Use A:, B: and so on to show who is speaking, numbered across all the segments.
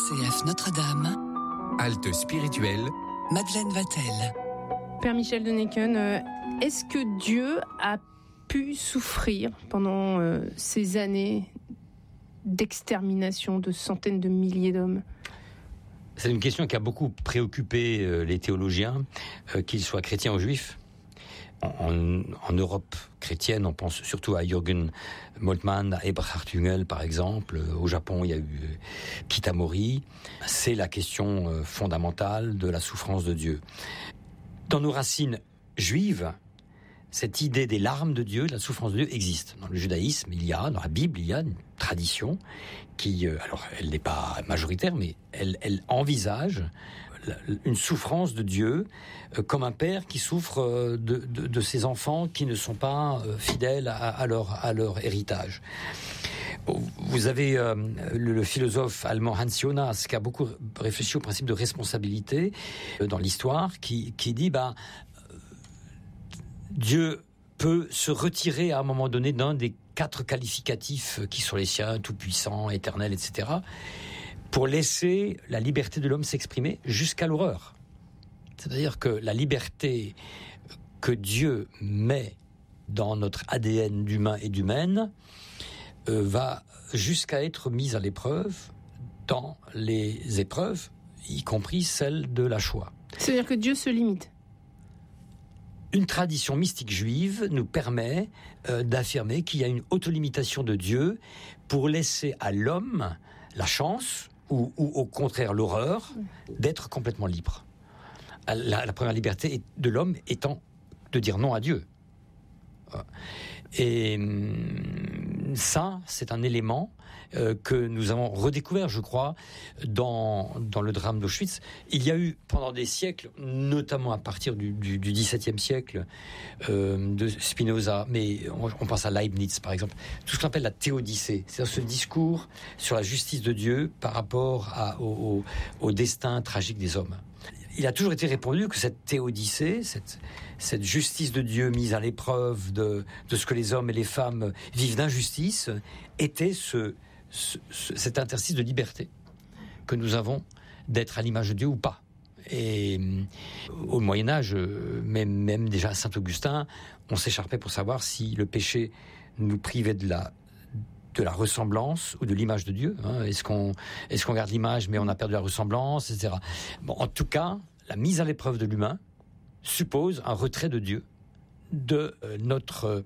A: RCF Notre-Dame.
B: Halte spirituelle.
A: Madeleine Vatel.
C: Père Michel de Necken, est-ce que Dieu a pu souffrir pendant ces années d'extermination de centaines de milliers d'hommes ?
D: C'est une question qui a beaucoup préoccupé les théologiens, qu'ils soient chrétiens ou juifs. En Europe chrétienne, on pense surtout à Jürgen Moltmann, à Eberhard Jungel par exemple. Au Japon, il y a eu Kitamori. C'est la question fondamentale de la souffrance de Dieu. Dans nos racines juives, cette idée des larmes de Dieu, de la souffrance de Dieu existe. Dans le judaïsme, dans la Bible, il y a une tradition qui, alors elle n'est pas majoritaire, mais elle envisage une souffrance de Dieu comme un père qui souffre de ses enfants qui ne sont pas fidèles à leur héritage. Vous avez le philosophe allemand Hans Jonas qui a beaucoup réfléchi au principe de responsabilité dans l'histoire, qui dit Dieu peut se retirer à un moment donné d'un des 4 qualificatifs qui sont les siens, tout-puissant, éternel, etc., pour laisser la liberté de l'homme s'exprimer jusqu'à l'horreur. C'est-à-dire que la liberté que Dieu met dans notre ADN d'humain et d'humaine va jusqu'à être mise à l'épreuve dans les épreuves, y compris celle de la Shoah.
C: C'est-à-dire que Dieu se limite.
D: Une tradition mystique juive nous permet d'affirmer qu'il y a une autolimitation de Dieu pour laisser à l'homme la chance, ou au contraire l'horreur, d'être complètement libre. La première liberté de l'homme étant de dire non à Dieu. Et ça, c'est un élément que nous avons redécouvert, je crois, dans le drame d'Auschwitz. Il y a eu, pendant des siècles, notamment à partir du XVIIe siècle, de Spinoza, mais on pense à Leibniz, par exemple, tout ce qu'on appelle la théodicée, c'est-à-dire ce discours sur la justice de Dieu par rapport au destin tragique des hommes. Il a toujours été répondu que cette théodicée, cette justice de Dieu mise à l'épreuve de ce que les hommes et les femmes vivent d'injustice, était cet interstice de liberté que nous avons d'être à l'image de Dieu ou pas. Et au Moyen-Âge, même déjà à Saint-Augustin, on s'écharpait pour savoir si le péché nous privait de la ressemblance ou de l'image de Dieu. Est-ce qu'on garde l'image mais on a perdu la ressemblance, etc. Bon, en tout cas, la mise à l'épreuve de l'humain suppose un retrait de Dieu de notre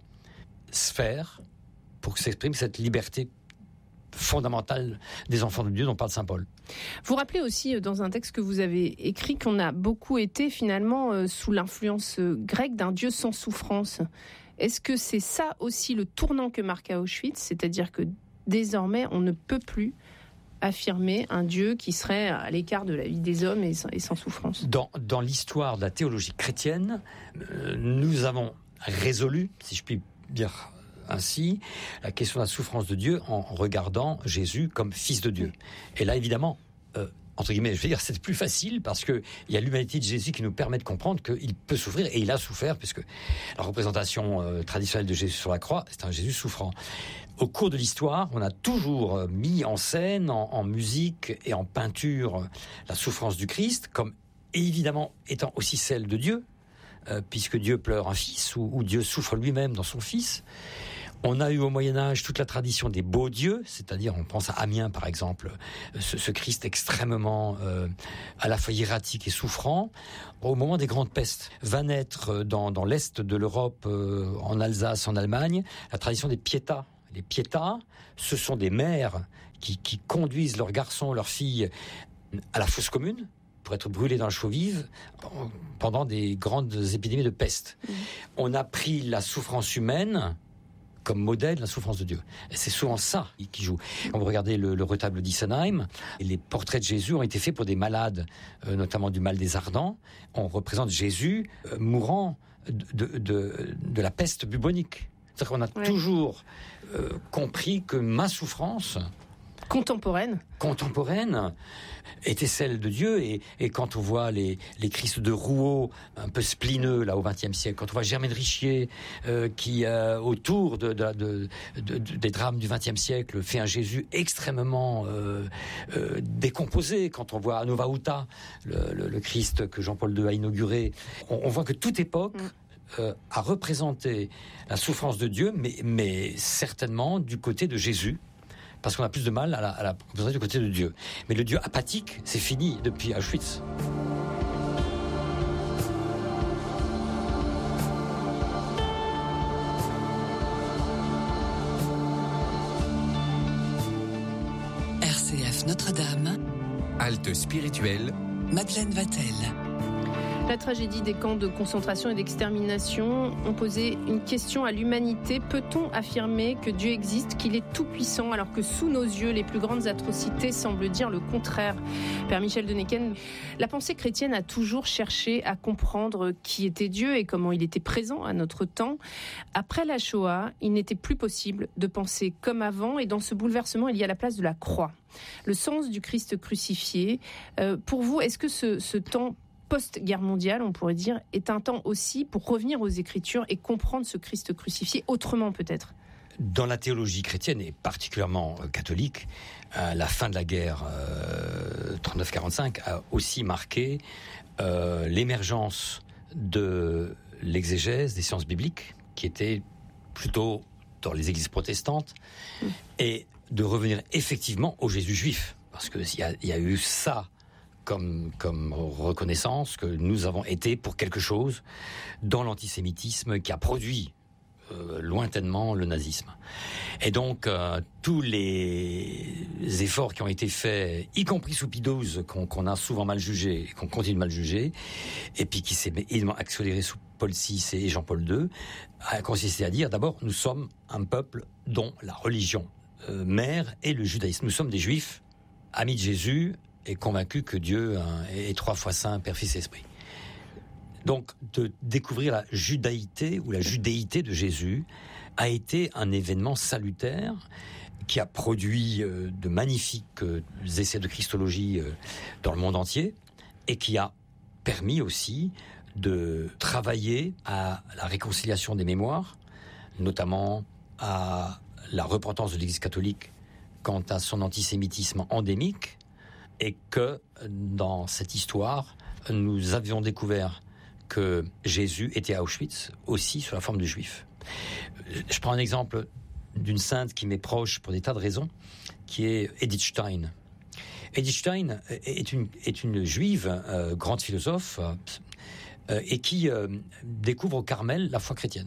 D: sphère pour que s'exprime cette liberté fondamentale des enfants de Dieu dont parle saint Paul.
C: Vous rappelez aussi dans un texte que vous avez écrit qu'on a beaucoup été finalement sous l'influence grecque d'un Dieu sans souffrance. Est-ce que c'est ça aussi le tournant que marque à Auschwitz, c'est-à-dire que désormais on ne peut plus affirmer un Dieu qui serait à l'écart de la vie des hommes et sans souffrance?
D: Dans l'histoire de la théologie chrétienne, nous avons résolu, si je puis dire ainsi, la question de la souffrance de Dieu en regardant Jésus comme fils de Dieu. Et là, évidemment, entre guillemets, je veux dire, c'est plus facile parce que il y a l'humanité de Jésus qui nous permet de comprendre qu'il peut souffrir, et il a souffert, puisque la représentation traditionnelle de Jésus sur la croix, c'est un Jésus souffrant. Au cours de l'histoire, on a toujours mis en scène, en musique et en peinture, la souffrance du Christ, comme évidemment étant aussi celle de Dieu, puisque Dieu pleure un fils, ou Dieu souffre lui-même dans son fils. On a eu au Moyen-Âge toute la tradition des beaux dieux, c'est-à-dire on pense à Amiens par exemple, ce Christ extrêmement à la fois hiératique et souffrant. Au moment des grandes pestes, va naître dans l'est de l'Europe, en Alsace, en Allemagne, la tradition des pietas. Les pietas, ce sont des mères qui conduisent leurs garçons, leurs filles à la fosse commune, pour être brûlés dans le chaux vive pendant des grandes épidémies de peste. On a pris la souffrance humaine comme modèle de la souffrance de Dieu. Et c'est souvent ça qui joue. Quand vous regardez le retable d'Issenheim, les portraits de Jésus ont été faits pour des malades, notamment du mal des ardents. On représente Jésus mourant de la peste bubonique. C'est-à-dire qu'on a toujours compris que ma souffrance
C: contemporaine
D: était celle de Dieu. Et quand on voit les Christ de Rouault, un peu splineux, là, au XXe siècle, quand on voit Germaine Richier, qui, autour des drames du XXe siècle, fait un Jésus extrêmement décomposé, quand on voit Nova Uta, le Christ que Jean-Paul II a inauguré, on voit que toute époque a représenté la souffrance de Dieu, mais certainement du côté de Jésus, parce qu'on a plus de mal à la représenter du côté de Dieu. Mais le Dieu apathique, c'est fini depuis Auschwitz.
A: RCF Notre-Dame.
B: Halte spirituelle.
A: Madeleine Vatel.
C: La tragédie des camps de concentration et d'extermination ont posé une question à l'humanité. Peut-on affirmer que Dieu existe, qu'il est tout-puissant, alors que sous nos yeux, les plus grandes atrocités semblent dire le contraire? Père Michel de Necken, la pensée chrétienne a toujours cherché à comprendre qui était Dieu et comment il était présent à notre temps. Après la Shoah, il n'était plus possible de penser comme avant, et dans ce bouleversement, il y a la place de la croix. Le sens du Christ crucifié. Pour vous, est-ce que ce temps post-guerre mondiale, on pourrait dire, est un temps aussi pour revenir aux Écritures et comprendre ce Christ crucifié autrement peut-être?
D: Dans la théologie chrétienne, et particulièrement catholique, la fin de la guerre 39-45 a aussi marqué l'émergence de l'exégèse des sciences bibliques, qui était plutôt dans les églises protestantes, et de revenir effectivement au Jésus juif. Parce qu'il y a eu ça comme reconnaissance que nous avons été pour quelque chose dans l'antisémitisme qui a produit lointainement le nazisme. Et donc tous les efforts qui ont été faits, y compris sous Pie XII, qu'on a souvent mal jugé et qu'on continue de mal juger, et puis qui s'est évidemment accéléré sous Paul VI et Jean-Paul II, a consisté à dire d'abord, nous sommes un peuple dont la religion mère est le judaïsme. Nous sommes des juifs, amis de Jésus, et convaincus que Dieu est 3 fois saint, Père, Fils et Esprit. Donc, de découvrir la judaïté ou la judéité de Jésus a été un événement salutaire qui a produit de magnifiques essais de christologie dans le monde entier et qui a permis aussi de travailler à la réconciliation des mémoires, notamment à la repentance de l'Église catholique quant à son antisémitisme endémique, et que dans cette histoire, nous avions découvert que Jésus était à Auschwitz aussi sous la forme de juif. Je prends un exemple d'une sainte qui m'est proche pour des tas de raisons, qui est Edith Stein. Edith Stein est une juive, grande philosophe, et qui découvre au Carmel la foi chrétienne.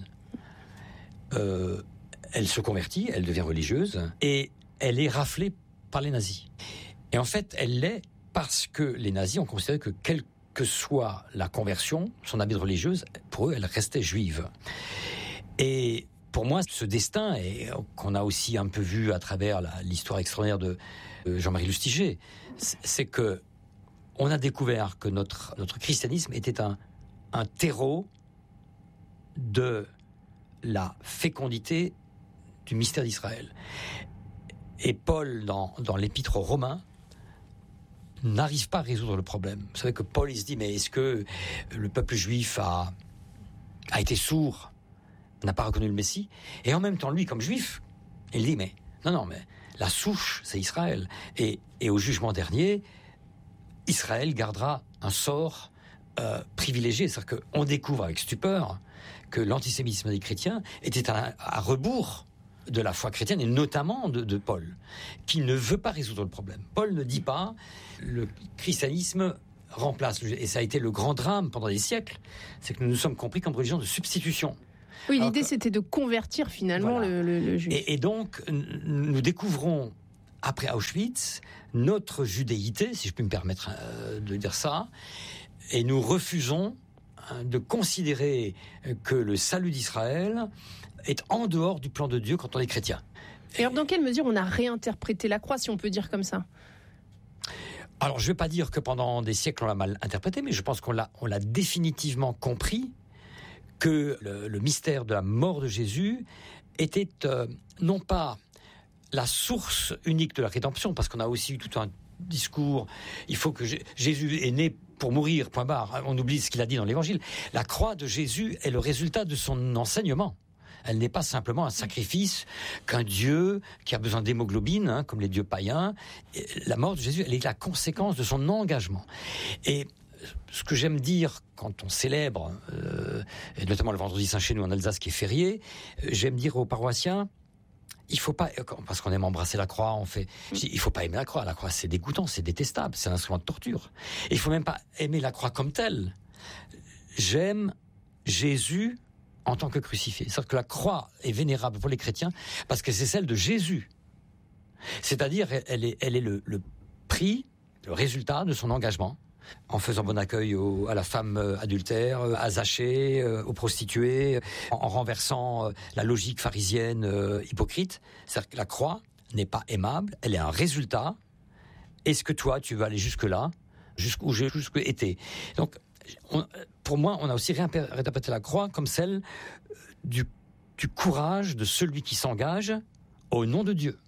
D: Elle se convertit, elle devient religieuse, et elle est raflée par les nazis. Et en fait, elle l'est parce que les nazis ont considéré que quelle que soit la conversion, son habit de religieuse, pour eux, elle restait juive. Et pour moi, ce destin, et qu'on a aussi un peu vu à travers l'histoire extraordinaire de Jean-Marie Lustiger, c'est que on a découvert que notre christianisme était un terreau de la fécondité du mystère d'Israël. Et Paul, dans l'épître aux Romains, n'arrive pas à résoudre le problème. Vous savez que Paul, il se dit, mais est-ce que le peuple juif a été sourd, n'a pas reconnu le Messie? Et en même temps, lui, comme juif, il dit, mais la souche, c'est Israël. Et au jugement dernier, Israël gardera un sort privilégié. C'est-à-dire qu'on découvre avec stupeur que l'antisémitisme des chrétiens était à rebours de la foi chrétienne, et notamment de Paul, qui ne veut pas résoudre le problème. Paul ne dit pas le christianisme remplace, et ça a été le grand drame pendant des siècles, c'est que nous nous sommes compris comme religion de substitution.
C: Oui, l'idée c'était de convertir finalement le juif.
D: Et donc, nous découvrons, après Auschwitz, notre judéité, si je puis me permettre de dire ça, et nous refusons de considérer que le salut d'Israël est en dehors du plan de Dieu quand on est chrétien.
C: Et alors, dans quelle mesure on a réinterprété la croix, si on peut dire comme ça?
D: Alors, je ne vais pas dire que pendant des siècles on l'a mal interprété, mais je pense qu'on l'a définitivement compris, que le mystère de la mort de Jésus était non pas la source unique de la rédemption, parce qu'on a aussi eu tout un discours, il faut que Jésus est né pour mourir, point barre. On oublie ce qu'il a dit dans l'Évangile. La croix de Jésus est le résultat de son enseignement. Elle n'est pas simplement un sacrifice qu'un Dieu qui a besoin d'hémoglobine, comme les dieux païens. La mort de Jésus, elle est la conséquence de son engagement. Et ce que j'aime dire quand on célèbre, et notamment le Vendredi Saint chez nous en Alsace qui est férié, j'aime dire aux paroissiens, il faut pas, parce qu'on aime embrasser la croix, il faut pas aimer la croix. La croix, c'est dégoûtant, c'est détestable, c'est un instrument de torture. Et il faut même pas aimer la croix comme telle. J'aime Jésus en tant que crucifié. C'est-à-dire que la croix est vénérable pour les chrétiens parce que c'est celle de Jésus. C'est-à-dire, elle est le prix, le résultat de son engagement, en faisant bon accueil à la femme adultère, à Zachée, aux prostituées, en renversant la logique pharisienne hypocrite. C'est-à-dire que la croix n'est pas aimable, elle est un résultat. Est-ce que toi, tu veux aller jusque-là, jusqu'où j'ai été? Donc, pour moi, on a aussi réinterprété la croix comme celle du courage de celui qui s'engage au nom de Dieu.